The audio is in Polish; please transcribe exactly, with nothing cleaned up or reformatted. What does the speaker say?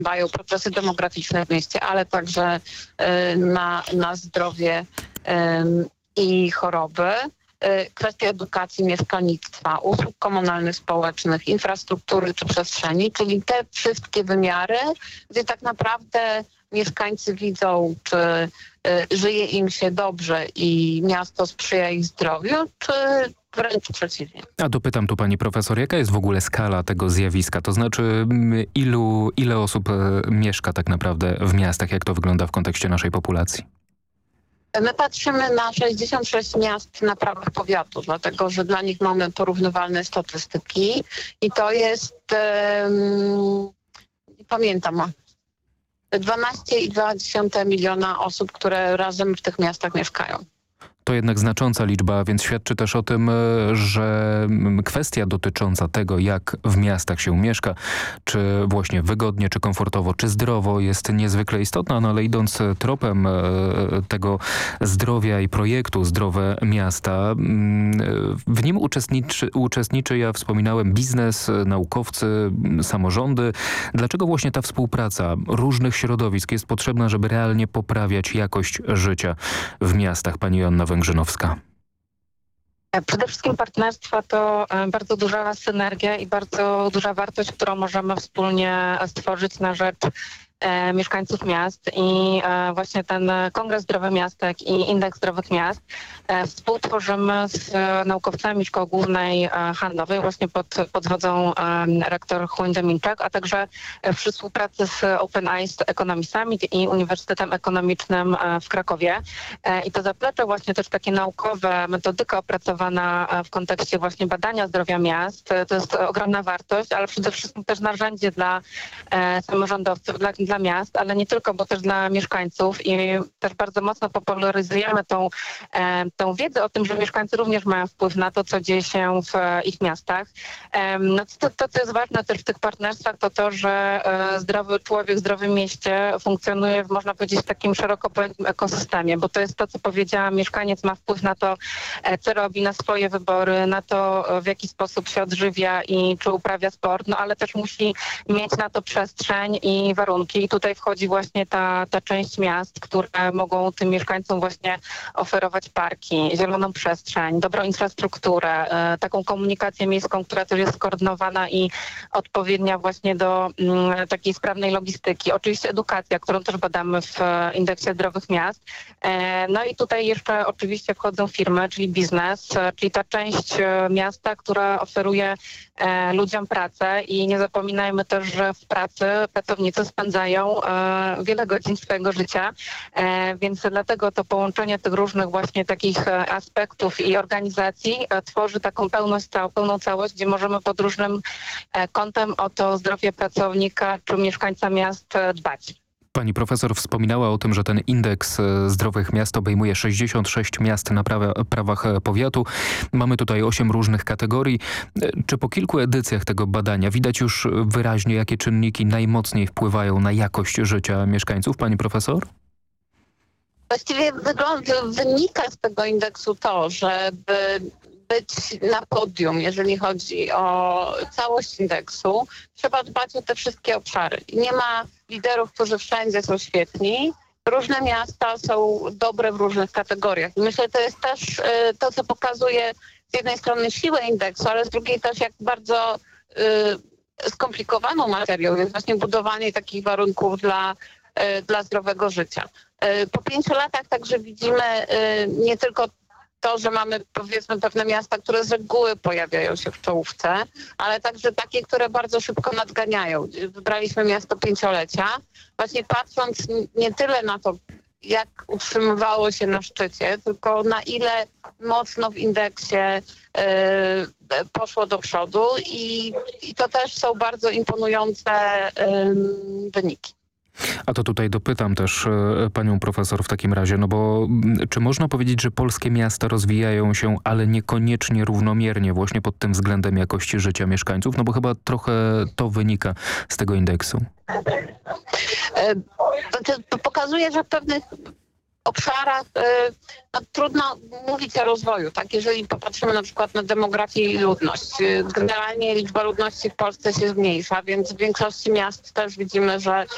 wpływają procesy demograficzne w mieście, ale także na, na zdrowie i choroby. Kwestie edukacji, mieszkalnictwa, usług komunalnych, społecznych, infrastruktury czy przestrzeni, czyli te wszystkie wymiary, gdzie tak naprawdę mieszkańcy widzą, czy y, żyje im się dobrze i miasto sprzyja ich zdrowiu, czy wręcz przeciwnie. A dopytam tu pani profesor, jaka jest w ogóle skala tego zjawiska? To znaczy m, ilu, ile osób e, mieszka tak naprawdę w miastach? Jak to wygląda w kontekście naszej populacji? My patrzymy na sześćdziesiąt sześć miast na prawach powiatu, dlatego że dla nich mamy porównywalne statystyki i to jest, um, nie pamiętam, dwanaście i dwa dziesiąte miliona osób, które razem w tych miastach mieszkają. To jednak znacząca liczba, więc świadczy też o tym, że kwestia dotycząca tego, jak w miastach się mieszka, czy właśnie wygodnie, czy komfortowo, czy zdrowo, jest niezwykle istotna, no ale idąc tropem tego zdrowia i projektu Zdrowe Miasta, w nim uczestniczy, uczestniczy, ja wspominałem, biznes, naukowcy, samorządy. Dlaczego właśnie ta współpraca różnych środowisk jest potrzebna, żeby realnie poprawiać jakość życia w miastach? Pani Joanna Węgrzynowska. Przede wszystkim partnerstwa to bardzo duża synergia i bardzo duża wartość, którą możemy wspólnie stworzyć na rzecz e, mieszkańców miast i e, właśnie ten Kongres Zdrowych Miastek i Indeks Zdrowych Miast e, współtworzymy z e, naukowcami Szkoły Głównej e, Handlowej, właśnie pod, pod wodzą e, rektor Chłyndę-Minczak, a także przy współpracy z Open Eyes Economy Summit i Uniwersytetem Ekonomicznym e, w Krakowie. E, I to zaplecze właśnie też takie naukowe, metodyka opracowana w kontekście właśnie badania zdrowia miast, e, to jest ogromna wartość, ale przede wszystkim też narzędzie dla e, samorządowców, dla, dla miast, ale nie tylko, bo też dla mieszkańców i też bardzo mocno popularyzujemy tą, e, tą wiedzę o tym, że mieszkańcy również mają wpływ na to, co dzieje się w e, ich miastach. E, no to, to, co jest ważne też w tych partnerstwach, to to, że e, zdrowy człowiek w zdrowym mieście funkcjonuje, w, można powiedzieć, w takim szeroko pojętym ekosystemie, bo to jest to, co powiedziałam, mieszkaniec ma wpływ na to, e, co robi, na swoje wybory, na to, w jaki sposób się odżywia i czy uprawia sport, no ale też musi mieć na to przestrzeń i warunki. I tutaj wchodzi właśnie ta, ta część miast, które mogą tym mieszkańcom właśnie oferować parki, zieloną przestrzeń, dobrą infrastrukturę, e, taką komunikację miejską, która też jest skoordynowana i odpowiednia właśnie do m, takiej sprawnej logistyki. Oczywiście edukacja, którą też badamy w e, Indeksie Zdrowych Miast. E, no i tutaj jeszcze oczywiście wchodzą firmy, czyli biznes, e, czyli ta część e, miasta, która oferuje e, ludziom pracę i nie zapominajmy też, że w pracy pracownicy spędzają e, wiele godzin swojego życia, e, więc dlatego to połączenie tych różnych właśnie takich e, aspektów i organizacji e, tworzy taką pełność, cał, pełną całość, gdzie możemy pod różnym e, kątem o to zdrowie pracownika czy mieszkańca miast e, dbać. Pani profesor wspominała o tym, że ten indeks zdrowych miast obejmuje sześćdziesiąt sześć miast na prawa, prawach powiatu. Mamy tutaj osiem różnych kategorii. Czy po kilku edycjach tego badania widać już wyraźnie, jakie czynniki najmocniej wpływają na jakość życia mieszkańców, pani profesor? Właściwie wygląda, wynika z tego indeksu to, żeby być na podium, jeżeli chodzi o całość indeksu, trzeba dbać o te wszystkie obszary. I nie ma liderów, którzy wszędzie są świetni. Różne miasta są dobre w różnych kategoriach. I myślę, że to jest też y, to, co pokazuje z jednej strony siłę indeksu, ale z drugiej też jak bardzo y, skomplikowaną materią jest właśnie budowanie takich warunków dla, y, dla zdrowego życia. Y, po pięciu latach także widzimy y, nie tylko to, że mamy powiedzmy pewne miasta, które z reguły pojawiają się w czołówce, ale także takie, które bardzo szybko nadganiają. Wybraliśmy miasto pięciolecia, właśnie patrząc nie tyle na to, jak utrzymywało się na szczycie, tylko na ile mocno w indeksie y, poszło do przodu i, i to też są bardzo imponujące y, wyniki. A to tutaj dopytam też e, panią profesor w takim razie, no bo m, czy można powiedzieć, że polskie miasta rozwijają się, ale niekoniecznie równomiernie właśnie pod tym względem jakości życia mieszkańców? No bo chyba trochę to wynika z tego indeksu. E, to, to pokazuje, że w pewnych obszarach e, no, trudno mówić o rozwoju, tak? Jeżeli popatrzymy na przykład na demografię i ludność. Generalnie liczba ludności w Polsce się zmniejsza, więc w większości miast też widzimy, że